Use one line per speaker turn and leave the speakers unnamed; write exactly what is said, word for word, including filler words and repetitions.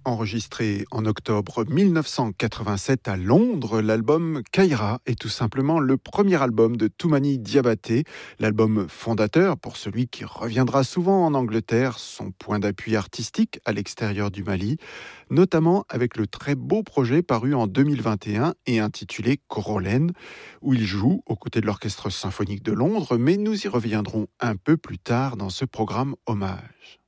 Enregistré en octobre mille neuf cent quatre-vingt-sept à Londres, l'album Kaira est tout simplement le premier album de Toumani Diabaté, l'album fondateur pour celui qui reviendra souvent en Angleterre, son point d'appui artistique à l'extérieur du Mali, notamment avec le très beau projet paru en deux mille vingt et un et intitulé Korolène, où il joue aux côtés de l'Orchestre symphonique de Londres, mais nous y reviendrons un peu plus tard dans ce programme hommage.